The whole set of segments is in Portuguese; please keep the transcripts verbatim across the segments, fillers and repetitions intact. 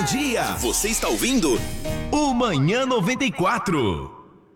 dia. Você está ouvindo o Manhã noventa e quatro.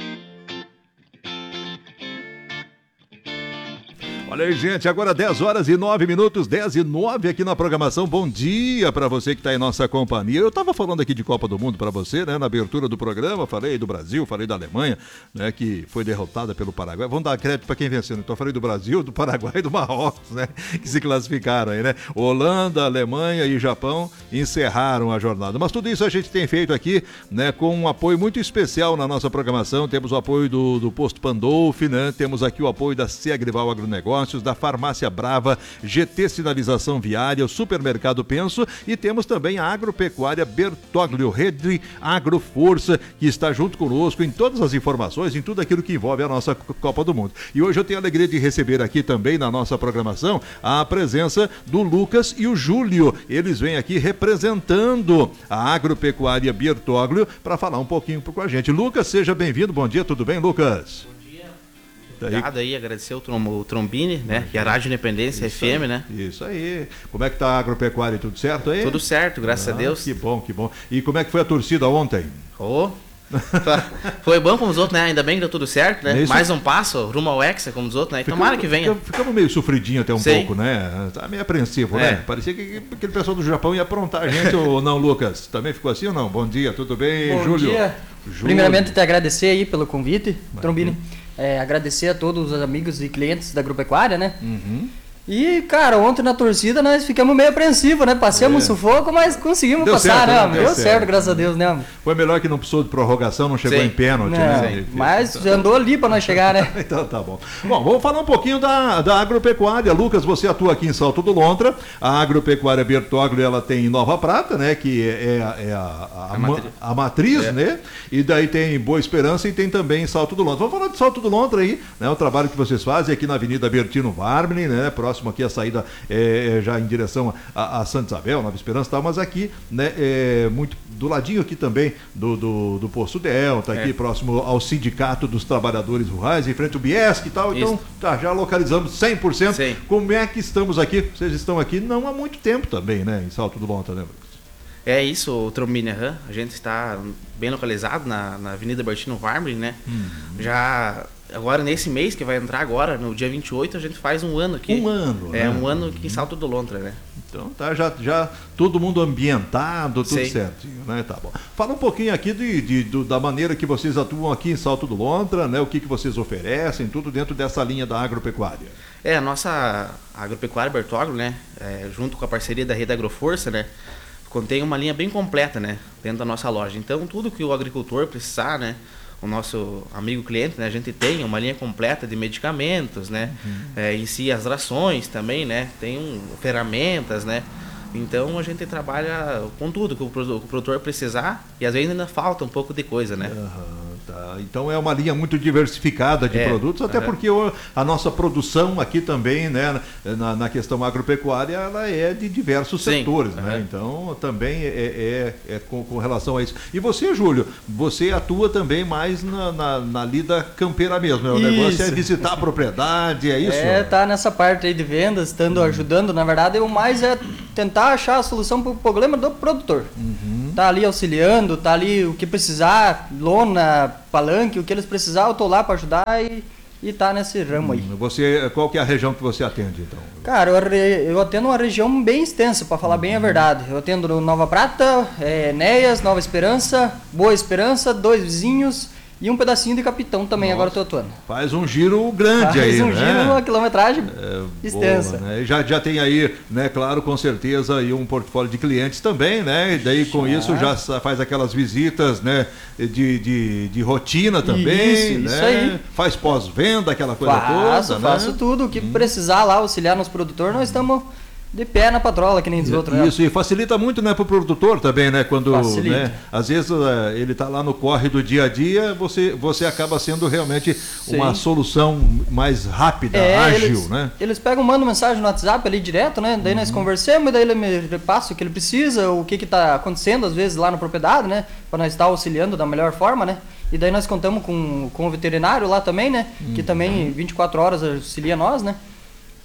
Olha aí, gente, agora dez horas e nove minutos, dez e nove aqui na programação. Bom dia para você que está em nossa companhia. Eu estava falando aqui de Copa do Mundo para você, né, na abertura do programa, falei do Brasil, falei da Alemanha, né, que foi derrotada pelo Paraguai. Vamos dar crédito para quem venceu, né? Então eu falei do Brasil, do Paraguai e do Marrocos, né, que se classificaram aí, né? Holanda, Alemanha e Japão encerraram a jornada. Mas tudo isso a gente tem feito aqui, né, com um apoio muito especial na nossa programação. Temos o apoio do, do Posto Pandolfi, né? Temos aqui o apoio da Segrival Agronegócio, da Farmácia Brava, G T Sinalização Viária, o Supermercado Penso, e temos também a Agropecuária Bertoglio, Rede Agroforça, que está junto conosco em todas as informações, em tudo aquilo que envolve a nossa Copa do Mundo. E hoje eu tenho a alegria de receber aqui também na nossa programação a presença do Lucas e o Júlio. Eles vêm aqui representando a Agropecuária Bertoglio para falar um pouquinho com a gente. Lucas, seja bem-vindo. Bom dia, tudo bem, Lucas? Obrigado aí, agradecer o, trom, o Trombini, né? E a Rádio Independência, isso F M, aí, né? Isso aí. Como é que tá a agropecuária? Tudo certo aí? Tudo certo, graças ah, a Deus. Que bom, que bom. E como é que foi a torcida ontem? Oh, foi bom como os outros, né? Ainda bem que deu tudo certo, né? Isso. Mais um passo rumo ao Hexa como os outros, né? E tomara que venha. Ficamos meio sofridinho até um Sim. pouco, né? Tá meio apreensivo, é. né? Parecia que aquele pessoal do Japão ia aprontar a gente ou não, Lucas? Também ficou assim ou não? Bom dia, tudo bem, bom Júlio? Bom dia. Júlio. Primeiramente, te agradecer aí pelo convite, Trombini. É, agradecer a todos os amigos e clientes da Agropecuária, né? Uhum. E, cara, ontem na torcida nós ficamos meio apreensivos, né? Passamos é. sufoco, mas conseguimos deu passar, certo, né? Deu, deu certo, certo, graças a Deus, né? Foi melhor que não precisou de prorrogação, não chegou Sim. em pênalti, não, né? Mas já andou ali para nós chegar, né? Então tá bom. Bom, vamos falar um pouquinho da, da agropecuária. Lucas, você atua aqui em Salto do Lontra. A agropecuária Bertoglio, ela tem Nova Prata, né? Que é, é a, a, a, a matriz, a matriz é. né? E daí tem Boa Esperança e tem também Salto do Lontra. Vamos falar de Salto do Lontra aí, né? O trabalho que vocês fazem aqui na Avenida Bertino Varmini, né? Próximo aqui a saída é, já em direção a, a Santa Isabel, Nova Esperança e tal, mas aqui, né, é muito do ladinho aqui também do, do, do Posto Delta, aqui é. próximo ao Sindicato dos Trabalhadores Rurais, em frente ao Biesc e tal, então tá, já localizamos cem por cento. Sim. Como é que estamos aqui? Vocês estão aqui não há muito tempo também, né, em Salto do Lontra, né, Lucas? É isso, o Trombini, uhum. A gente está bem localizado na, na Avenida Bertino Varmini, né? Hum. Já... Agora, nesse mês que vai entrar agora, no dia vinte e oito, a gente faz um ano aqui. Um ano, É, né? um ano aqui em Salto do Lontra, né? Então tá, já, já todo mundo ambientado, tudo Sim. certinho, né? Tá bom. Fala um pouquinho aqui de, de, de, da maneira que vocês atuam aqui em Salto do Lontra, né? O que, que vocês oferecem, tudo dentro dessa linha da agropecuária. É, a nossa agropecuária Bertoglio, né? É, junto com a parceria da Rede Agroforça, né? Contém uma linha bem completa, né? Dentro da nossa loja. Então, tudo que o agricultor precisar, né? O nosso amigo cliente, né? A gente tem uma linha completa de medicamentos, né? Uhum. É, em si as rações também, né? Tem um, ferramentas, né? Então a gente trabalha com tudo que o produtor precisar e às vezes ainda falta um pouco de coisa, né? Uhum, tá. Então é uma linha muito diversificada de é, produtos, até uhum. porque a nossa produção aqui também, né, na, na questão agropecuária, ela é de diversos Sim. setores, uhum. né? Então também é, é, é com, com relação a isso. E você, Júlio, você atua também mais na, na, na lida campeira mesmo, né? O isso. negócio é visitar a propriedade, é isso? É, tá nessa parte aí de vendas, estando uhum. ajudando, na verdade, o mais é tentar achar a solução para o problema do produtor. Uhum. Tá ali auxiliando, tá ali o que precisar, lona, palanque, o que eles precisar, eu tô lá para ajudar e, e tá nesse ramo aí. Você, qual que é a região que você atende, então? Cara, eu, eu atendo uma região bem extensa, para falar uhum. bem a verdade. Eu atendo Nova Prata, é, Enéas, Nova Esperança, Boa Esperança, Dois Vizinhos e um pedacinho de Capitão também. Nossa, agora eu tô atuando. Faz um giro grande faz aí, um né? giro, uma quilometragem é, extensa. Boa, né? já, já tem aí, né, claro, com certeza, aí um portfólio de clientes também, né? E daí com já. isso já faz aquelas visitas, né, de, de, de rotina também, isso, né? Isso aí. Faz pós-venda, aquela coisa faço, toda, Faço né? tudo. O que hum. precisar lá, auxiliar nos produtores, nós estamos de pé na patrola, que nem diz outro. Isso, né? E facilita muito, né, para o produtor também, né? Quando, facilita. né, às vezes uh, ele está lá no corre do dia a dia, você, você acaba sendo realmente Sim. uma solução mais rápida, é, ágil, eles, né? Eles pegam, mandam mensagem no WhatsApp ali direto, né? Daí uhum. nós conversamos e daí ele me repassa o que ele precisa, o que está acontecendo às vezes lá na propriedade, né? Para nós estar auxiliando da melhor forma, né? E daí nós contamos com, com o veterinário lá também, né? Uhum. Que também vinte e quatro horas auxilia nós, né?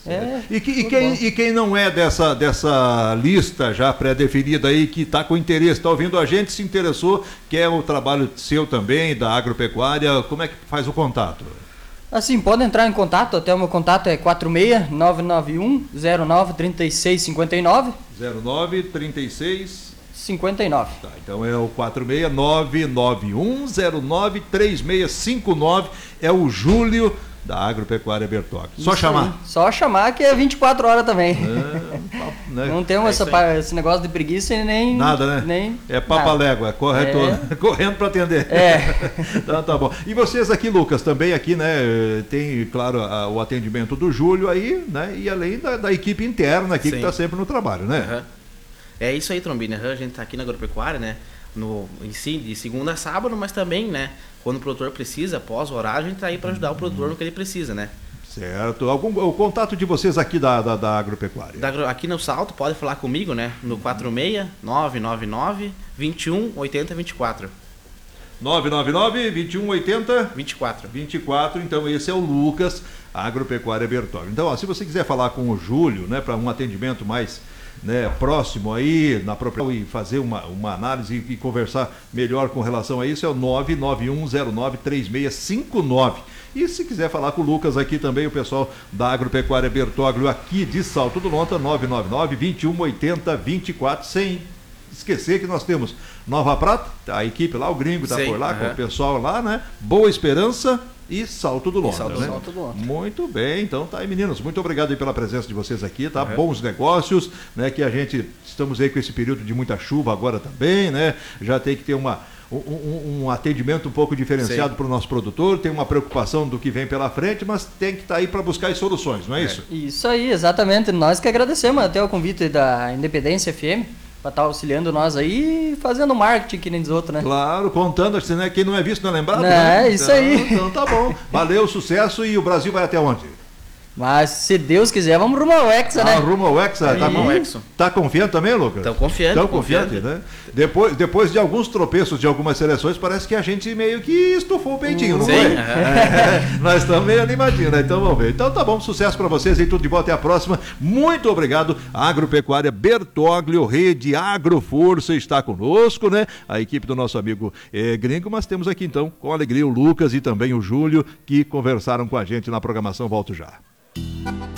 É, E, que- e tudo quem, bom. e quem não é dessa, dessa lista já pré-definida aí, que está com interesse, está ouvindo a gente, se interessou, quer o trabalho seu também, da agropecuária, como é que faz o contato? Assim, pode entrar em contato, até o meu contato é quatro seis nove nove um zero nove três seis cinco nove. zero nove trinta e seis cinquenta e nove. Tá, então é o quatro seis nove nove um zero nove três seis cinco nove, é o Júlio da Agropecuária Bertocchio. Só Isso chamar. aí. Só chamar que é vinte e quatro horas também. É, papo, né? Não temos É essa isso pa- esse negócio de preguiça e nem. Nada, né? Nem É papalégua, corre É. todo- correndo para atender. É. Então tá bom. E vocês aqui, Lucas, também aqui, né? Tem, claro, a- o atendimento do Júlio aí, né? E além da, da equipe interna aqui que Sim. está sempre no trabalho, né? Aham. É isso aí, Trombini. Aham, a gente tá aqui na agropecuária, né? No, em si, de segunda a sábado, mas também, né? Quando o produtor precisa, após o horário, a gente tá aí para ajudar o produtor no que ele precisa, né? Certo. Algum, o contato de vocês aqui da, da, da agropecuária? Da agro- aqui no Salto, pode falar comigo, né? No quatro seis nove nove nove vinte e um oitenta vinte e quatro. nove nove nove, vinte e um, oitenta, vinte e quatro. vinte e quatro, então esse é o Lucas, Agropecuária Bertocchio. Então, ó, se você quiser falar com o Júlio, né, para um atendimento mais, né, próximo aí, na própria, e fazer uma, uma análise e, e conversar melhor com relação a isso, é o nove nove um zero nove três seis cinco nove. E se quiser falar com o Lucas aqui também, o pessoal da Agropecuária Bertocchio aqui de Salto do Lonta, nove nove nove, vinte e um, oitenta, vinte e quatro, sem esquecer que nós temos Nova Prata, a equipe lá, o gringo tá Sim, por lá, com aham. o pessoal lá, né? Boa Esperança e Salto do Lonta, Salto do né? Salto do Lonta. Muito bem, então tá aí, meninos, muito obrigado aí pela presença de vocês aqui, tá? Uhum. Bons negócios, né? Que a gente, estamos aí com esse período de muita chuva agora também, né? Já tem que ter uma um, um- um atendimento um pouco diferenciado para o nosso produtor, tem uma preocupação do que vem pela frente, mas tem que estar aí para buscar as soluções, não é, É. isso? Isso aí, exatamente. Nós que agradecemos até o convite da Independência F M para estar auxiliando nós aí e fazendo marketing que nem diz outro, né? Claro, contando, assim, né? Quem não é visto não é lembrado, É, né? isso Então- aí. Então tá bom. Valeu, sucesso e o Brasil vai até onde? Mas se Deus quiser, vamos rumo ao Hexa, Ah, né? rumo ao Hexa. Tá, Rumo ao com- Hexa. tá confiante também, Lucas? Tão confiante, Tão confiante. confiante, né? Depois, depois de alguns tropeços de algumas seleções, parece que a gente meio que estufou o peitinho, não Sim, foi? aham. É, nós estamos meio animadinhos, né? Então vamos ver. Então tá bom, sucesso pra vocês e tudo de bom, até a próxima. Muito obrigado. A Agropecuária Bertocchio, Rede Agroforça está conosco, né? A equipe do nosso amigo eh, gringo, mas temos aqui então, com alegria, o Lucas e também o Júlio, que conversaram com a gente na programação. Volto já.